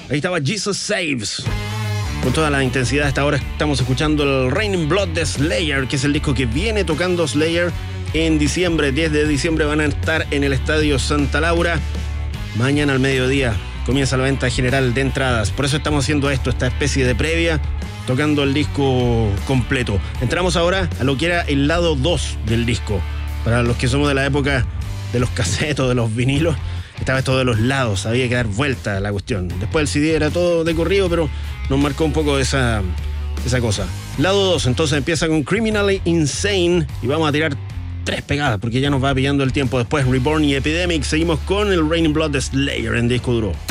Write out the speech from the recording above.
Ahí estaba Jesus Saves. Con toda la intensidad, hasta ahora estamos escuchando el Raining Blood de Slayer, que es el disco que viene tocando Slayer en diciembre. 10 de diciembre van a estar en el Estadio Santa Laura. Mañana al mediodía comienza la venta general de entradas. Por eso estamos haciendo esta especie de previa, tocando el disco completo. Entramos ahora a lo que era el lado 2 del disco. Para los que somos de la época de los casetos, de los vinilos, estaba esto de los lados, había que dar vuelta a la cuestión. Después el CD era todo de corrido, pero nos marcó un poco esa cosa. Lado 2, entonces empieza con Criminally Insane y vamos a tirar 3 pegadas porque ya nos va pillando el tiempo. Después Reborn y Epidemic. Seguimos con el Raining Blood de Slayer en disco duro.